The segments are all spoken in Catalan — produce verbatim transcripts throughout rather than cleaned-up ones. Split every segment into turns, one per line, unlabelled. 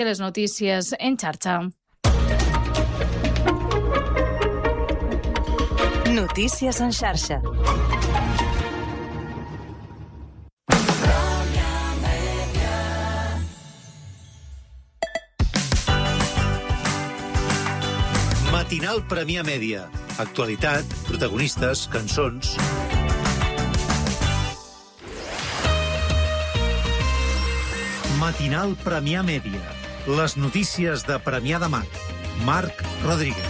Les notícies en xarxa.
Notícies en xarxa.
Matinal Premià Mèdia. Actualitat, protagonistes, cançons... Matinal Premià Mèdia. Les notícies de Premià de Mar. Marc Rodríguez.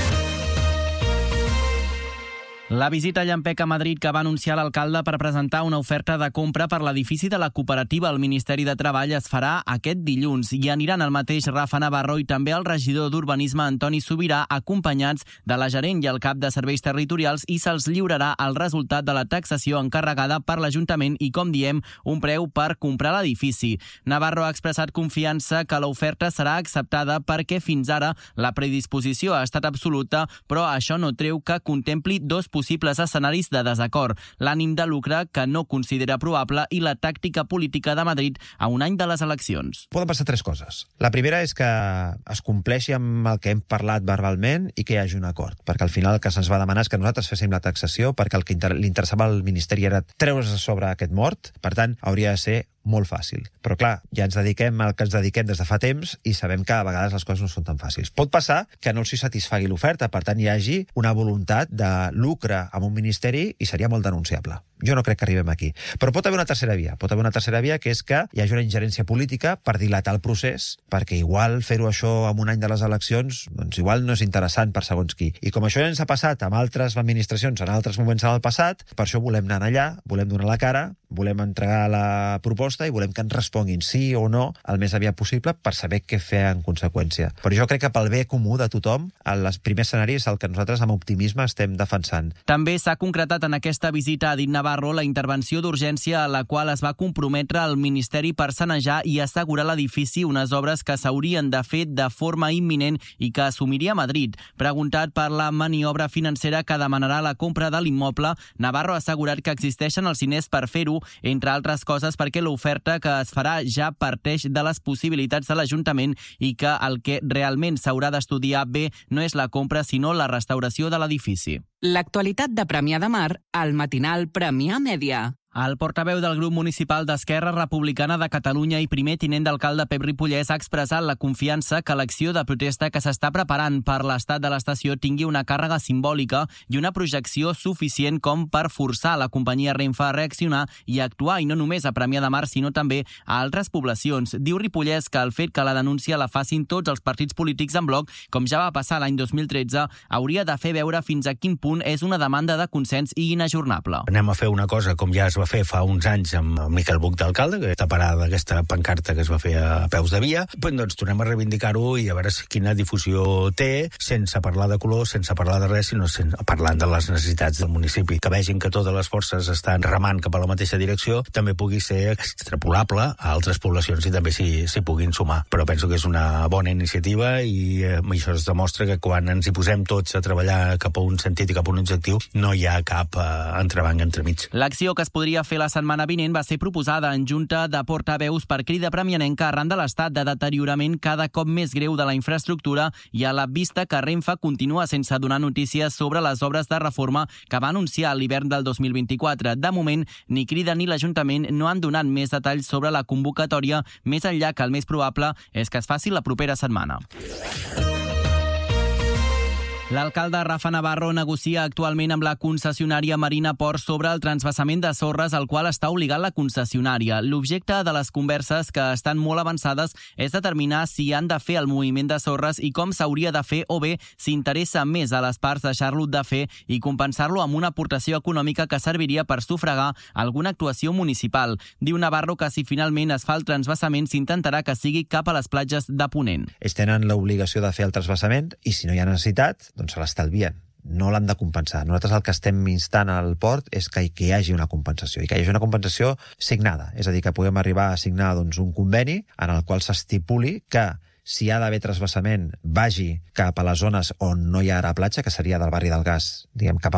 La visita llampeca a Madrid que va anunciar l'alcalde per presentar una oferta de compra per l'edifici de la cooperativa al Ministeri de Treball es farà aquest dilluns i aniran el mateix Rafa Navarro i també el regidor d'Urbanisme Antoni Subirà, acompanyats de la gerent i el cap de serveis territorials, i se'ls lliurarà el resultat de la taxació encarregada per l'Ajuntament i, com diem, un preu per comprar l'edifici. Navarro ha expressat confiança que l'oferta serà acceptada perquè fins ara la predisposició ha estat absoluta, però això no treu que contempli dos possibles escenaris de desacord, l'ànim de lucre que no considera probable i la tàctica política de Madrid a un any de les eleccions.
Poden passar tres coses. La primera és que es compleixi amb el que hem parlat verbalment i que hi hagi un acord, perquè al final el que se'ns va demanar és que nosaltres féssim la taxació, perquè el que li interessava al Ministeri era treure's a sobre aquest mort, per tant, hauria de ser molt fàcil. Però clar, ja ens dediquem al que ens dediquem des de fa temps i sabem que a vegades les coses no són tan fàcils. Pot passar que no els satisfagui l'oferta, per tant hi hagi una voluntat de lucre amb un ministeri i seria molt denunciable. Jo no crec que arribem aquí. Però pot haver una tercera via. Pot haver una tercera via, que és que hi hagi una ingerència política per dilatar el procés, perquè igual fer-ho això en un any de les eleccions, doncs igual no és interessant per segons qui. I com això ja ens ha passat amb altres administracions en altres moments en el passat, per això volem anar allà, volem donar la cara, volem entregar la proposta i volem que ens responguin sí o no el més aviat possible per saber què fer en conseqüència. Però jo crec que pel bé comú de tothom, el primer escenari és el que nosaltres amb optimisme estem defensant.
També s'ha concretat en aquesta visita, ha dit Navarro, la intervenció d'urgència a la qual es va comprometre el Ministeri per sanejar i assegurar l'edifici, unes obres que s'haurien de fer de forma imminent i que assumiria Madrid. Preguntat per la maniobra financera que demanarà la compra de l'immoble, Navarro ha assegurat que existeixen els diners per fer-ho, entre altres coses perquè l'oferta que es farà ja parteix de les possibilitats de l'Ajuntament i que el que realment s'haurà d'estudiar bé no és la compra, sinó la restauració de l'edifici.
L'actualitat de Premià de Mar al matinal Premià Mèdia.
El portaveu del grup municipal d'Esquerra Republicana de Catalunya i primer tinent d'alcalde Pep Ripollès ha expressat la confiança que l'acció de protesta que s'està preparant per l'estat de l'estació tingui una càrrega simbòlica i una projecció suficient com per forçar la companyia Renfe a reaccionar i actuar, i no només a Premià de Mar, sinó també a altres poblacions. Diu Ripollès que el fet que la denúncia la facin tots els partits polítics en bloc, com ja va passar l'any dos mil tretze, hauria de fer veure fins a quin punt és una demanda de consens i inajornable.
Anem a fer una cosa com ja es va fer fa uns anys amb Miquel Buch d'alcalde, que està parada d'aquesta pancarta que es va fer a peus de via, pues, doncs tornem a reivindicar-ho i a veure quina difusió té, sense parlar de color, sense parlar de res, sinó sense, parlant de les necessitats del municipi. Que vegin que totes les forces estan remant cap a la mateixa direcció, també pugui ser extrapolable a altres poblacions i també s'hi, s'hi puguin sumar. Però penso que és una bona iniciativa i eh, això es demostra que quan ens hi posem tots a treballar cap a un sentit i cap a un objectiu, no hi ha cap eh, entrebanc entremig.
L'acció que es podria fer la setmana vinent va ser proposada en Junta de Portaveus per Crida Premianenca arran de l'estat de deteriorament cada cop més greu de la infraestructura i a la vista que Renfe continua sense donar notícies sobre les obres de reforma que va anunciar a l'hivern del dos mil vint-i-quatre. De moment, ni Crida ni l'Ajuntament no han donat més detalls sobre la convocatòria, més enllà que el més probable és que es faci la propera setmana. L'alcalde Rafa Navarro negocia actualment amb la concessionària Marina Port sobre el transvasament de sorres al qual està obligat la concessionària. L'objecte de les converses, que estan molt avançades, és determinar si han de fer el moviment de sorres i com s'hauria de fer, o bé si interessa més a les parts deixar-lo de fer i compensar-lo amb una aportació econòmica que serviria per sufragar alguna actuació municipal. Diu Navarro que si finalment es fa el transvasament s'intentarà que sigui cap a les platges de Ponent.
Ells tenen l'obligació de fer el transvasament i si no hi ha necessitat, doncs se l'estalvien. No l'han de compensar. Nosaltres el que estem instant al port és que hi hagi una compensació, i que hi hagi una compensació signada. És a dir, que puguem arribar a signar doncs, un conveni en el qual s'estipuli que si hi ha d'haver transvasament, vagi cap a les zones on no hi ha ara platja, que seria del barri del Gas, diguem, cap avall,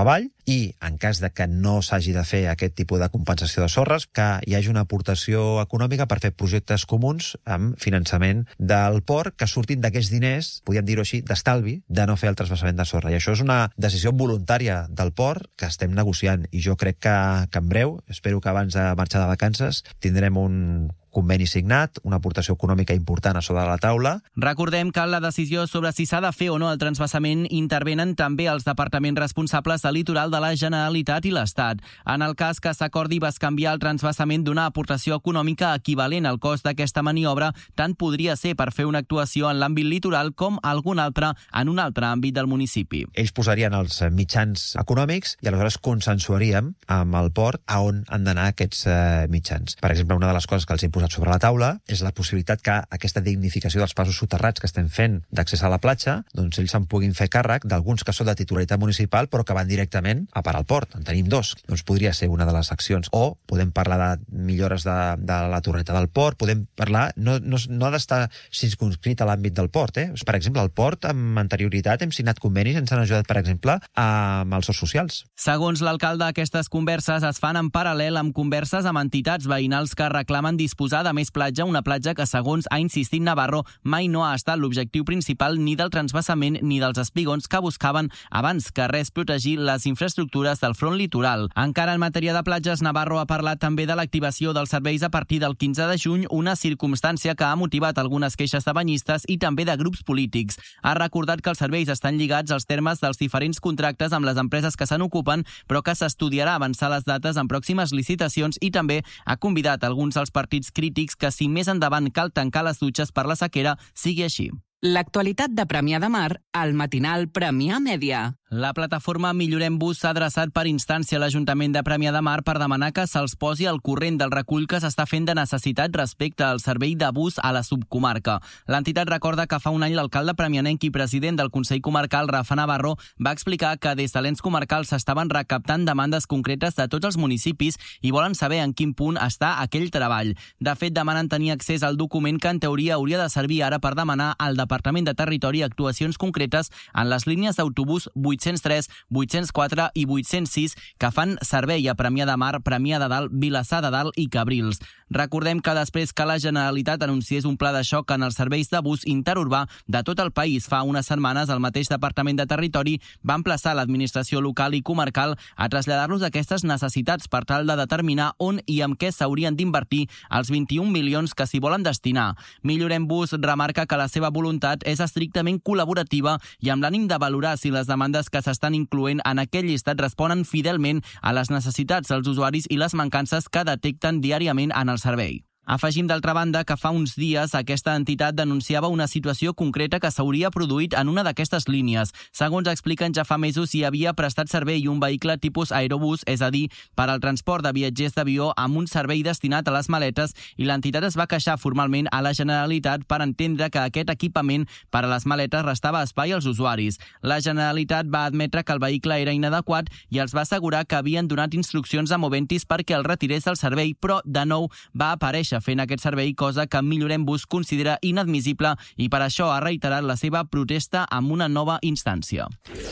i, en cas de que no s'hagi de fer aquest tipus de compensació de sorres, que hi hagi una aportació econòmica per fer projectes comuns amb finançament del port que surtin d'aquests diners, podríem dir-ho així, d'estalvi, de no fer el trasbassament de sorra. I això és una decisió voluntària del port que estem negociant i jo crec que, que en breu, espero que abans de marxar de vacances, tindrem un conveni signat, una aportació econòmica important a sobre de la taula.
Recordem que en la decisió sobre si s'ha de fer o no el transvassament intervenen també els departaments responsables del litoral de la Generalitat i l'Estat. En el cas que s'acordi bescanviar el transvassament d'una aportació econòmica equivalent al cost d'aquesta maniobra, tant podria ser per fer una actuació en l'àmbit litoral com algun altre en un altre àmbit del municipi.
Ells posarien els mitjans econòmics i aleshores consensuaríem amb el port a on han d'anar aquests eh, mitjans. Per exemple, una de les coses que els he posat sobre la taula és la possibilitat que aquesta dignificació dels passos soterrats que estem fent d'accés a la platja, doncs ells se'n puguin fer càrrec d'alguns que són de titularitat municipal però que van directament a parar al port. En tenim dos. Doncs podria ser una de les accions. O podem parlar de millores de, de la torreta del port, podem parlar... No, no, no ha d'estar circunscrit a l'àmbit del port. Eh? Per exemple, al port, amb anterioritat, hem signat convenis, ens han ajudat, per exemple, amb els sos socials.
Segons l'alcalde, aquestes converses es fan en paral·lel amb converses amb entitats veïnals que reclamen disposar de més platja, una platja que, segons ha insistit Navarro, mai no ha estat l'objectiu principal ni del transvassament ni dels espigons que buscaven abans que res protegir les infraestructures del front litoral. Encara en matèria de platges, Navarro ha parlat també de l'activació dels serveis a partir del quinze de juny, una circumstància que ha motivat algunes queixes de banyistes i també de grups polítics. Ha recordat que els serveis estan lligats als termes dels diferents contractes amb les empreses que se n'ocupen, però que s'estudiarà avançar les dates en pròximes licitacions i també ha convidat alguns dels partits crítics que si més endavant cal tancar les dutxes per la sequera, sigui així.
L'actualitat de Premià de Mar al matinal Premià Mèdia.
La plataforma Millorem Bus s'ha adreçat per instància a l'Ajuntament de Premià de Mar per demanar que se'ls posi al corrent del recull que s'està fent de necessitat respecte al servei de bus a la subcomarca. L'entitat recorda que fa un any l'alcalde premianenc i president del Consell Comarcal, Rafa Navarro, va explicar que des de l'ens comarcal s'estaven recaptant demandes concretes de tots els municipis i volen saber en quin punt està aquell treball. De fet, demanen tenir accés al document que en teoria hauria de servir ara per demanar al Departament de Territori actuacions concretes en les línies d'autobús vuit-cents tres, vuit-cents quatre i vuit-cents sis que fan servei a Premià de Mar, Premià de Dalt, Vilassar de Dalt i Cabrils. Recordem que després que la Generalitat anunciés un pla de xoc en els serveis de bus interurbà de tot el país fa unes setmanes, el mateix Departament de Territori va emplaçar l'administració local i comarcal a traslladar-los aquestes necessitats per tal de determinar on i amb què s'haurien d'invertir els vint-i-un milions que s'hi volen destinar. Millorem Bus remarca que la seva voluntat és estrictament col·laborativa i amb l'ànim de valorar si les demandes que s'estan incloent en aquest llistat responen fidelment a les necessitats dels usuaris i les mancances que detecten diàriament en el servei. Afegim, d'altra banda, que fa uns dies aquesta entitat denunciava una situació concreta que s'hauria produït en una d'aquestes línies. Segons expliquen, ja fa mesos hi havia prestat servei un vehicle tipus aerobús, és a dir, per al transport de viatgers d'avió amb un servei destinat a les maletes, i l'entitat es va queixar formalment a la Generalitat per entendre que aquest equipament per a les maletes restava espai als usuaris. La Generalitat va admetre que el vehicle era inadequat i els va assegurar que havien donat instruccions a Moventis perquè el retirés del servei, però de nou va aparèixer fent aquest servei, cosa que Millorem Bus considera inadmissible i per això ha reiterat la seva protesta amb una nova instància.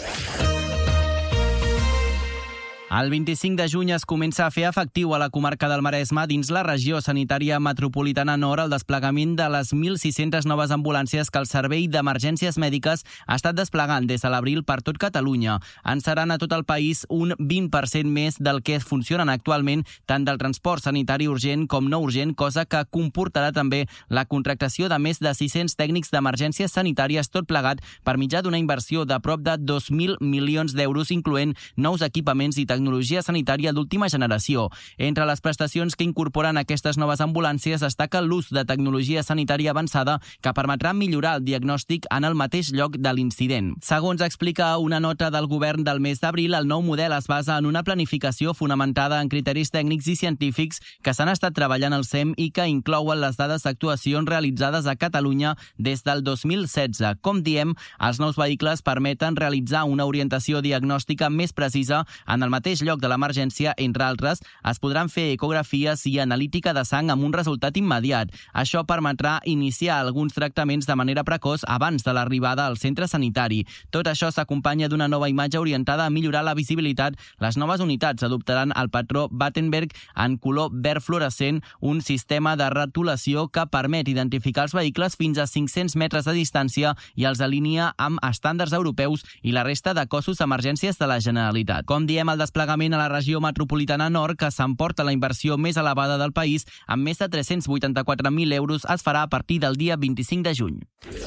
El vint-i-cinc de juny es comença a fer efectiu a la comarca del Maresme, dins la regió sanitària metropolitana nord, el desplegament de les mil sis-centes noves ambulàncies que el Servei d'Emergències Mèdiques ha estat desplegant des de l'abril per tot Catalunya. En seran a tot el país un vint per cent més del que funcionen actualment, tant del transport sanitari urgent com no urgent, cosa que comportarà també la contractació de més de sis-cents tècnics d'emergències sanitàries, tot plegat per mitjà d'una inversió de prop de dos mil milions d'euros, incloent nous equipaments i tecnologia sanitària d'última generació. Entre les prestacions que incorporen aquestes noves ambulàncies destaca l'ús de tecnologia sanitària avançada que permetrà millorar el diagnòstic en el mateix lloc de l'incident. Segons explica una nota del govern del mes d'abril, el nou model es basa en una planificació fonamentada en criteris tècnics i científics que s'han estat treballant al S E M i que inclouen les dades d'actuacions realitzades a Catalunya des del dos mil setze. Com diem, els nous vehicles permeten realitzar una orientació diagnòstica més precisa en el mateix mateix lloc de l'emergència, entre altres, es podran fer ecografies i analítica de sang amb un resultat immediat. Això permetrà iniciar alguns tractaments de manera precoç abans de l'arribada al centre sanitari. Tot això s'acompanya d'una nova imatge orientada a millorar la visibilitat. Les noves unitats adoptaran el patró Battenberg en color verd fluorescent, un sistema de retolació que permet identificar els vehicles fins a cinc-cents metres de distància i els alinea amb estàndards europeus i la resta de cossos d'emergències de la Generalitat. Com diem, el desplegament a la regió metropolitana nord, que s'emporta la inversió més elevada del país, amb més de tres-cents vuitanta-quatre mil euros, es farà a partir del dia vint-i-cinc de juny.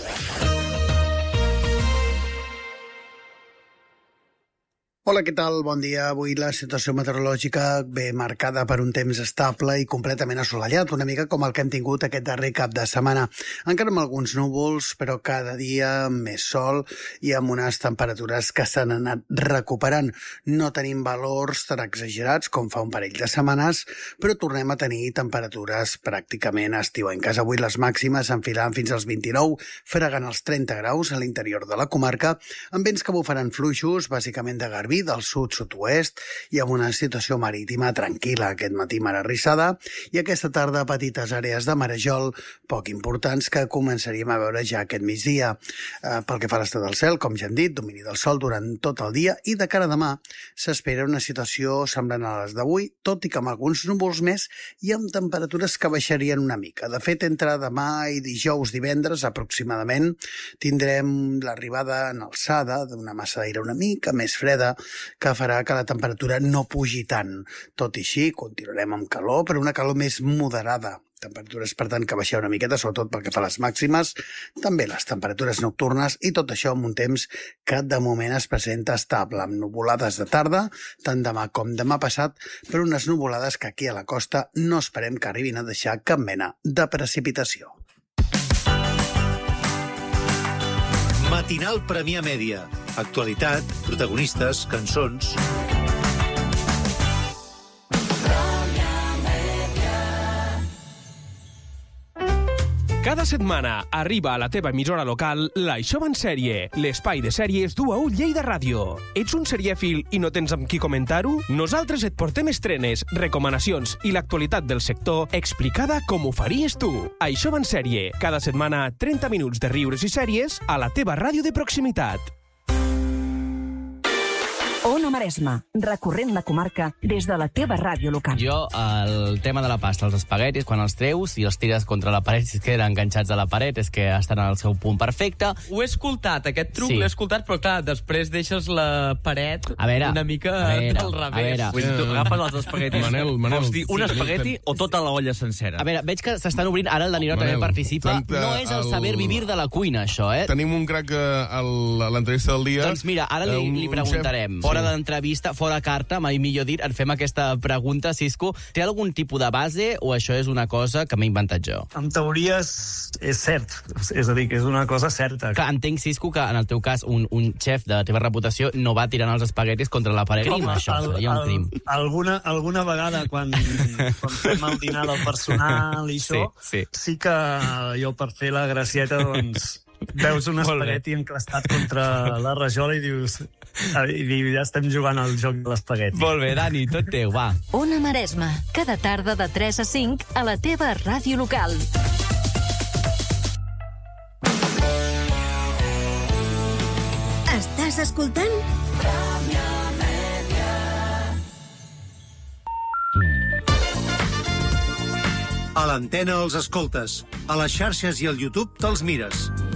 Hola, què tal? Bon dia. Avui la situació meteorològica ve marcada per un temps estable i completament assolellat, una mica com el que hem tingut aquest darrer cap de setmana. Encara amb alguns núvols, però cada dia més sol i amb unes temperatures que s'han anat recuperant. No tenim valors tan exagerats com fa un parell de setmanes, però tornem a tenir temperatures pràcticament estiuenques. Avui les màximes s'enfilaran fins als vint-i-nou, fregant els trenta graus a l'interior de la comarca, amb vents que bufaran fluixos, bàsicament de Garbí, del sud-sud-oest, i amb una situació marítima tranquil·la. Aquest matí mar arrissada i aquesta tarda petites àrees de marejol poc importants que començaríem a veure ja aquest migdia. Eh, pel que fa a l'estat del cel, com ja hem dit, domini del sol durant tot el dia i de cara a demà s'espera una situació semblant a les d'avui, tot i que amb alguns núvols més i amb temperatures que baixarien una mica. De fet, entre demà i dijous, divendres aproximadament, tindrem l'arribada en alçada d'una massa d'aire una mica més freda que farà que la temperatura no pugi tant. Tot i així, continuarem amb calor, però una calor més moderada. Temperatures, per tant, que baixarà una miqueta, sobretot pel que fa a les màximes, també les temperatures nocturnes, i tot això amb un temps que de moment es presenta estable, amb nuvolades de tarda, tant demà com demà passat, però unes nuvolades que aquí a la costa no esperem que arribin a deixar cap mena de precipitació.
Matinal Premià Mèdia. Actualitat, protagonistes, cançons...
Cada setmana arriba a la teva emissora local l'Això va en sèrie, l'espai de sèries d'U A U Lleida Ràdio. Ets un serièfil i no tens amb qui comentar-ho? Nosaltres et portem estrenes, recomanacions i l'actualitat del sector explicada com ho faries tu. Això va en sèrie, cada setmana trenta minuts de riures i sèries a la teva ràdio de proximitat.
Ona Maresma, recorrent la comarca des de la teva ràdio local.
Jo, el tema de la pasta, els espaguetis, quan els treus i els tires contra la paret, si es queden enganxats a la paret, és que estan al seu punt perfecte.
Ho he escoltat, aquest truc
Sí.
l'he escoltat, però clar, després deixes la paret
A veure,
una mica
a veure,
del
a
revés.
veure.
Vull dir, tu agafes els espaguetis.
Manel, Manel,
Vols dir un
sí,
espagueti
Manel,
o tota la olla sencera?
A veure, veig que s'estan obrint, ara el Danilo
Manel,
també participa.
tant,
No és el
el-
saber vivir de la cuina, això, eh?
Tenim un crac eh, a l'entrevista del dia.
Doncs mira, ara li,
Eh, un-
li
un
preguntarem.
xef-
Fora
sí.
d'entrevista, fora carta, mai millor dit, et fem aquesta pregunta, Cisco. Té algun tipus de base o això és una cosa que m'he inventat jo?
En teoria és, és cert, és a dir, que és una cosa certa.
Clar, entenc, Cisco, que en el teu cas un, un xef de la teva reputació no va tirant els espaguetis contra la paret.
Home,
Això
al-
seria un
al-
crim.
Alguna, alguna vegada, quan, quan fem el dinar del personal i això,
Sí, sí.
sí que jo, per fer la gracieta, doncs, veus un
Molt bé.
espagueti enclastat contra la rajola i dius... I dius, ja estem jugant al joc de l'espagueti.
Molt bé, Dani, tot teu, va.
Ona Maresma, cada tarda de tres a cinc a la teva ràdio local.
Estàs escoltant?
A l'antena els escoltes, a les xarxes i al YouTube te'ls mires.